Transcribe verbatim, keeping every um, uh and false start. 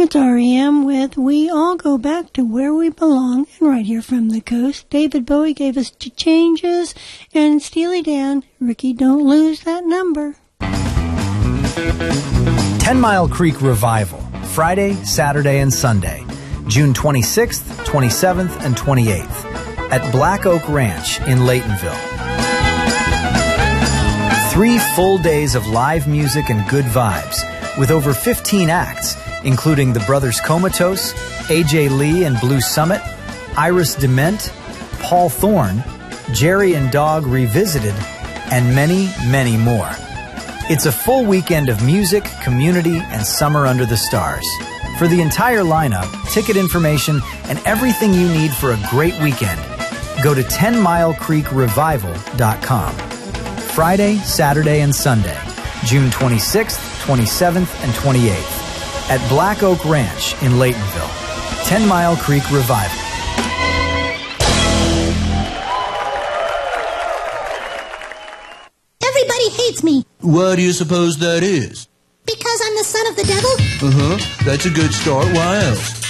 It's R E M with We All Go Back to Where We Belong, and right here from the coast, David Bowie gave us Two Changes, and Steely Dan, Ricky, Don't Lose That Number. Ten Mile Creek Revival, Friday, Saturday, and Sunday, June twenty-sixth, twenty-seventh, and twenty-eighth, at Black Oak Ranch in Laytonville. Three full days of live music and good vibes, with over fifteen acts, including the Brothers Comatose, A J Lee and Blue Summit, Iris Dement, Paul Thorne, Jerry and Dog Revisited, and many, many more. It's a full weekend of music, community, and summer under the stars. For the entire lineup, ticket information, and everything you need for a great weekend, go to ten mile creek revival dot com. Friday, Saturday, and Sunday, June twenty-sixth, twenty-seventh, and twenty-eighth. At Black Oak Ranch in Laytonville. Ten Mile Creek Revival. Everybody hates me. Why do you suppose that is? Because I'm the son of the devil? Uh-huh. That's a good start. Why else?